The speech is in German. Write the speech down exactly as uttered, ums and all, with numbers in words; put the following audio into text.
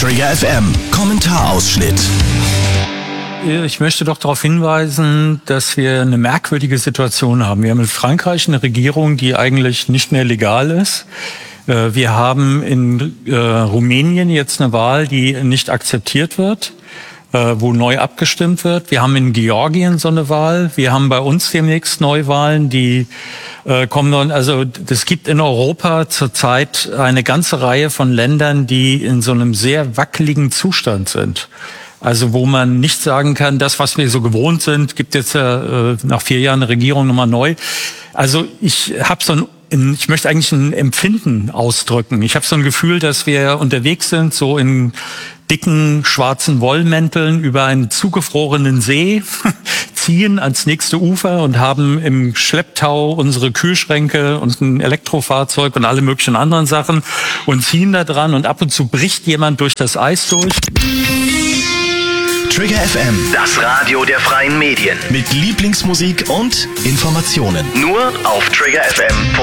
Trigger F M, Kommentarausschnitt. Ich möchte doch darauf hinweisen, dass wir eine merkwürdige Situation haben. Wir haben in Frankreich eine Regierung, die eigentlich nicht mehr legal ist. Wir haben in äh, Rumänien jetzt eine Wahl, die nicht akzeptiert wird, äh, wo neu abgestimmt wird. Wir haben in Georgien so eine Wahl. Wir haben bei uns demnächst Neuwahlen, die äh, kommen dann. Also es gibt in Europa zurzeit eine ganze Reihe von Ländern, die in so einem sehr wackeligen Zustand sind. Also wo man nicht sagen kann, das, was wir so gewohnt sind, gibt jetzt ja äh, nach vier Jahren eine Regierung nochmal neu. Also ich habe so ein Ich möchte eigentlich ein Empfinden ausdrücken. Ich habe so ein Gefühl, dass wir unterwegs sind, so in dicken schwarzen Wollmänteln über einen zugefrorenen See, ziehen ans nächste Ufer und haben im Schlepptau unsere Kühlschränke und ein Elektrofahrzeug und alle möglichen anderen Sachen und ziehen da dran und ab und zu bricht jemand durch das Eis durch. Trigger F M, Das Radio der freien Medien. mit Lieblingsmusik und Informationen. Nur auf Trigger F M.